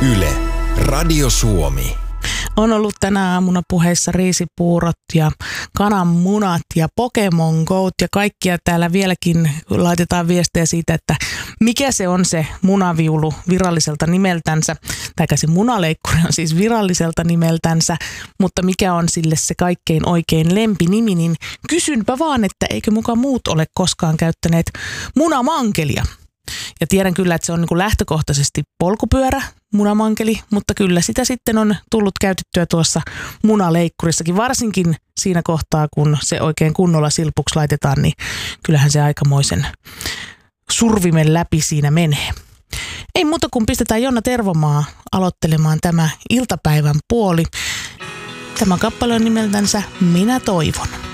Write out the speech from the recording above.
Yle, Radio Suomi. On ollut tänä aamuna puheissa riisipuurot ja kananmunat ja Pokemon Go ja kaikkia täällä vieläkin laitetaan viestejä siitä, että mikä se on se munaviulu viralliselta nimeltänsä. Tai se munaleikkuri on siis viralliselta nimeltänsä, mutta mikä on sille se kaikkein oikein lempinimi, niin kysynpä vaan, että eikö muka muut ole koskaan käyttäneet munamankelia. Ja tiedän kyllä, että se on niin kuin lähtökohtaisesti polkupyörä, munamankeli, mutta kyllä sitä sitten on tullut käytettyä tuossa munaleikkurissakin, varsinkin siinä kohtaa, kun se oikein kunnolla silpuksi laitetaan, niin kyllähän se aikamoisen survimen läpi siinä menee. Ei muuta kuin pistetään Jonna Tervomaa aloittelemaan tämä iltapäivän puoli. Tämä kappale on nimeltänsä Minä toivon.